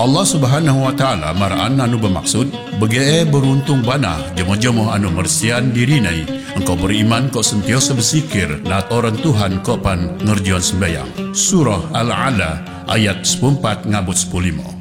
Allah Subhanahu wa taala maraan anu bermaksud bagi beruntung bana jemo-jemo anu mersian dirinai engkau beriman kau sentiasa bersikir lat orang Tuhan kau pan ngerjaon sembayang. Surah Al-Ala ayat 14 ngabut 15.